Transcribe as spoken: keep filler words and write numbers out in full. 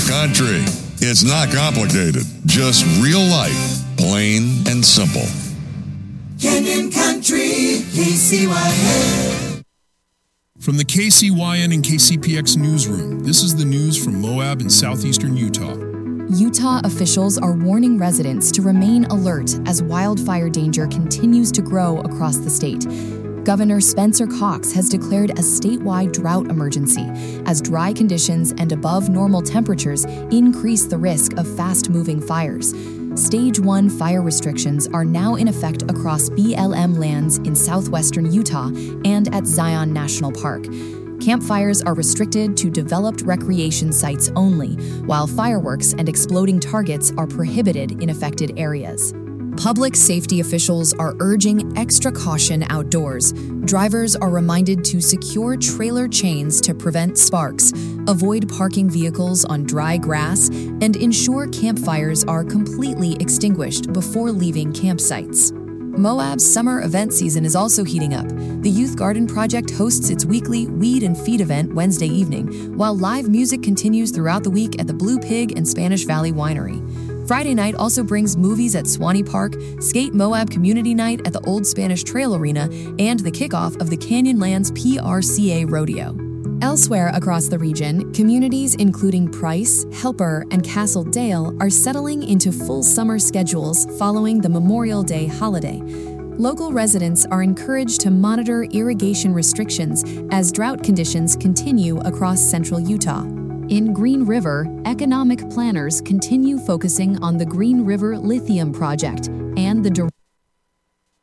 Country. It's not complicated, just real life, plain and simple. Canyon Country, K C Y N. From the K C Y N and K C P X newsroom, this is the news from Moab and southeastern Utah. Utah officials are warning residents to remain alert as wildfire danger continues to grow across the state. Governor Spencer Cox has declared a statewide drought emergency as dry conditions and above normal temperatures increase the risk of fast-moving fires. Stage one fire restrictions are now in effect across B L M lands in southwestern Utah and at Zion National Park. Campfires are restricted to developed recreation sites only, while fireworks and exploding targets are prohibited in affected areas. Public safety officials are urging extra caution outdoors. Drivers are reminded to secure trailer chains to prevent sparks, avoid parking vehicles on dry grass, and ensure campfires are completely extinguished before leaving campsites. Moab's summer event season is also heating up. The Youth Garden Project hosts its weekly Weed and Feed event Wednesday evening, while live music continues throughout the week at the Blue Pig and Spanish Valley Winery. Friday night also brings movies at Swanee Park, Skate Moab Community Night at the Old Spanish Trail Arena, and the kickoff of the Canyonlands P R C A Rodeo. Elsewhere across the region, communities including Price, Helper, and Castle Dale are settling into full summer schedules following the Memorial Day holiday. Local residents are encouraged to monitor irrigation restrictions as drought conditions continue across central Utah. In Green River, economic planners continue focusing on the Green River Lithium Project and the